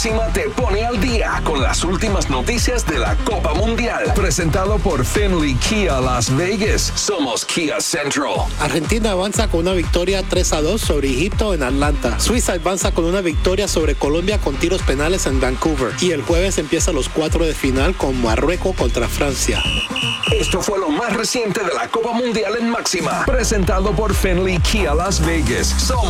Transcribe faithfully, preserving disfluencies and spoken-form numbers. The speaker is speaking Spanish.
Máxima te pone al día con las últimas noticias de la Copa Mundial. Presentado por Finley Kia Las Vegas. Somos Kia Central. Argentina avanza con una victoria tres a dos sobre Egipto en Atlanta. Suiza avanza con una victoria sobre Colombia con tiros penales en Vancouver. Y el jueves empieza los cuatro de final con Marruecos contra Francia. Esto fue lo más reciente de la Copa Mundial en Máxima. Presentado por Finley Kia Las Vegas. Somos